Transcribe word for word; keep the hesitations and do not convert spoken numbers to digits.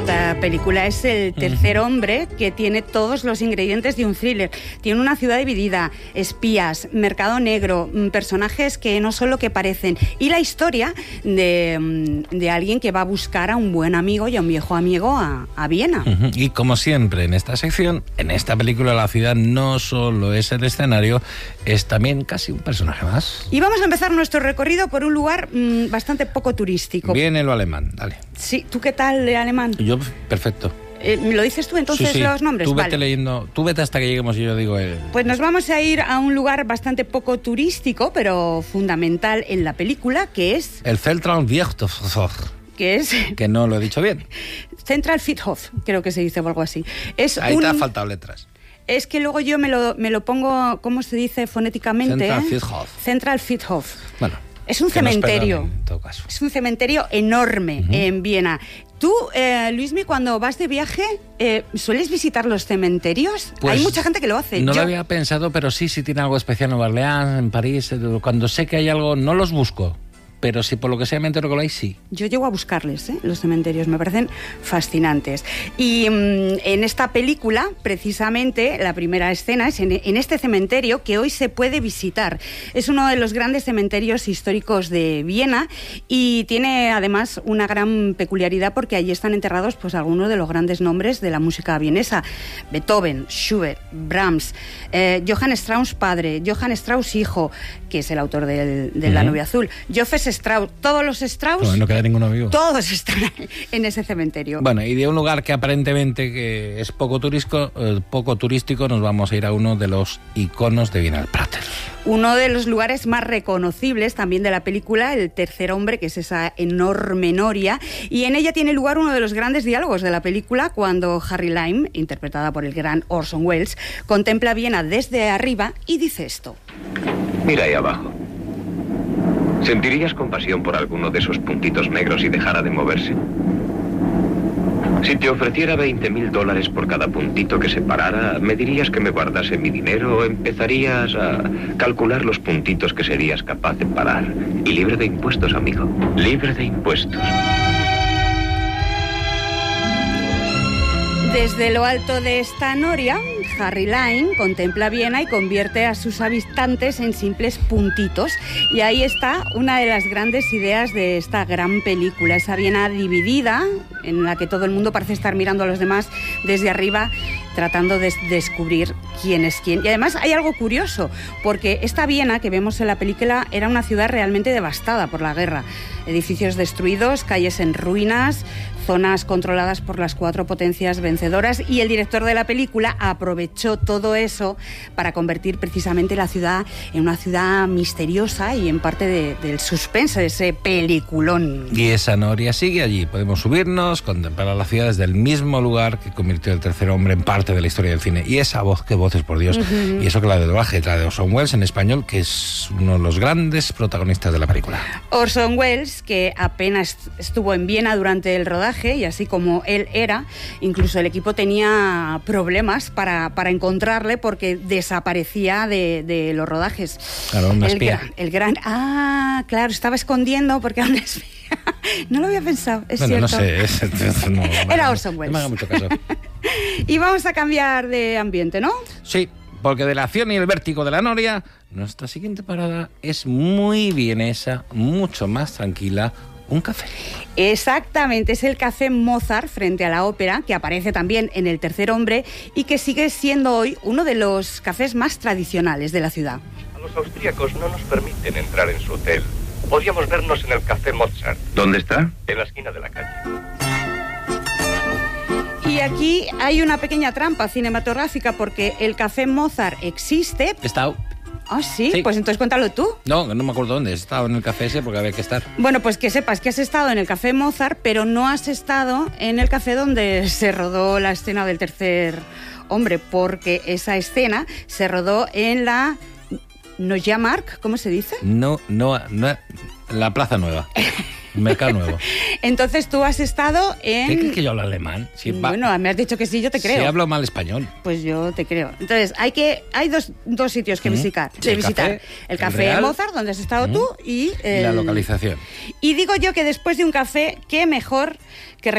esta película. Es el tercer hombre que tiene todos los ingredientes de un thriller. Tiene una ciudad dividida, espías, mercado negro, personajes que no son lo que parecen, y la historia de, de alguien que va a buscar a un buen amigo y a un viejo amigo a, a Viena. Uh-huh. Y como siempre en esta sección, en esta película la ciudad no solo es el escenario, es también casi un personaje más. Y vamos a empezar nuestro recorrido por un lugar mmm, bastante poco turístico. Viene lo alemán, dale. Sí, ¿tú qué tal de alemán? Yo, perfecto. Eh, ¿Me lo dices tú entonces, sí, sí. los nombres? Tú vete vale. leyendo, tú vete hasta que lleguemos y yo digo... El... Pues nos vamos a ir a un lugar bastante poco turístico, pero fundamental en la película, que es... El Central Friedhof. Que es... Que no lo he dicho bien. Central Friedhof, creo que se dice o algo así. Es Ahí un... te han faltado letras. Es que luego yo me lo, me lo pongo, ¿cómo se dice fonéticamente? Central eh? Friedhof. Central Friedhof. Bueno. Es un que cementerio. Perdonen, en todo caso. Es un cementerio enorme uh-huh. en Viena. Tú, eh, Luismi, cuando vas de viaje, eh, ¿sueles visitar los cementerios? Pues hay mucha gente que lo hace. No yo... lo había pensado, pero sí, sí tiene algo especial en Orleans, en París. Cuando sé que hay algo, no los busco. Pero si por lo que sea me entero que lo hay, sí. Yo llego a buscarles, ¿eh? Los cementerios, me parecen fascinantes. Y mmm, en esta película, precisamente, la primera escena es en, en este cementerio que hoy se puede visitar. Es uno de los grandes cementerios históricos de Viena y tiene además una gran peculiaridad porque allí están enterrados pues algunos de los grandes nombres de la música vienesa. Beethoven, Schubert, Brahms, eh, Johann Strauss padre, Johann Strauss hijo, que es el autor del, de uh-huh. La novia azul, Joseph Strauss, todos los Strauss, pues no queda ninguno vivo. Todos están en ese cementerio. Bueno, y de un lugar que aparentemente que es poco turístico, eh, poco turístico, nos vamos a ir a uno de los iconos de Viena, el Prater. Uno de los lugares más reconocibles también de la película, El tercer hombre, que es esa enorme noria, y en ella tiene lugar uno de los grandes diálogos de la película cuando Harry Lime, interpretada por el gran Orson Welles, contempla Viena desde arriba y dice esto. Mira ahí abajo. ¿Sentirías compasión por alguno de esos puntitos negros si dejara de moverse? Si te ofreciera veinte mil dólares por cada puntito que se parara, ¿me dirías que me guardase mi dinero o empezarías a calcular los puntitos que serías capaz de parar? Y libre de impuestos, amigo. Libre de impuestos. Desde lo alto de esta noria, Harry Lime contempla Viena y convierte a sus habitantes en simples puntitos. Y ahí está una de las grandes ideas de esta gran película, esa Viena dividida, en la que todo el mundo parece estar mirando a los demás desde arriba, tratando de descubrir quién es quién. Y además hay algo curioso, porque esta Viena que vemos en la película era una ciudad realmente devastada por la guerra. Edificios destruidos, calles en ruinas, zonas controladas por las cuatro potencias vencedoras, y el director de la película aprovechó todo eso para convertir precisamente la ciudad en una ciudad misteriosa y en parte de, del suspense de ese peliculón. Y esa noria sigue allí. Podemos subirnos, contemplar a la ciudad desde el mismo lugar que convirtió El tercer hombre en parte de la historia del cine. Y esa voz, qué voces, por Dios. Uh-huh. Y eso que la de doblaje, la de Orson Welles en español, que es uno de los grandes protagonistas de la película. Orson Welles, que apenas estuvo en Viena durante el rodaje, y así como él era, incluso el equipo tenía problemas para, para encontrarle porque desaparecía de, de los rodajes. Claro, una el espía. Gran, el gran... Ah, claro, estaba escondiendo porque era un espía. No lo había pensado, es bueno, cierto. no sé. Es, es, no, era Orson Welles. No me haga mucho caso. Y vamos a cambiar de ambiente, ¿no? Sí, porque de la acción y el vértigo de la noria, nuestra siguiente parada es muy vienesa, mucho más tranquila. Un café. Exactamente, es el Café Mozart frente a la ópera, que aparece también en El tercer hombre y que sigue siendo hoy uno de los cafés más tradicionales de la ciudad. A los austríacos no nos permiten entrar en su hotel. Podríamos vernos en el Café Mozart. ¿Dónde está? En la esquina de la calle. Y aquí hay una pequeña trampa cinematográfica porque el Café Mozart existe. He estado. Ah, ¿sí? ¿sí? Pues entonces cuéntalo tú. No, no me acuerdo dónde. He estado en el café ese porque había que estar. Bueno, pues que sepas que has estado en el Café Mozart, pero no has estado en el café donde se rodó la escena del tercer hombre, porque esa escena se rodó en la Neue Markt, ¿cómo se dice? No, no, no, la Plaza Nueva. Mercado Nuevo. Entonces tú has estado en... ¿Qué crees que yo hablo alemán? Si bueno, va... me has dicho que sí, yo te creo. Si hablo mal español. Pues yo te creo. Entonces, hay que hay dos, dos sitios que ¿Mm? visitar. Sí, el visitar. café, el Café Real. Mozart, donde has estado ¿Mm? tú, y... El... la localización. Y digo yo que después de un café, qué mejor que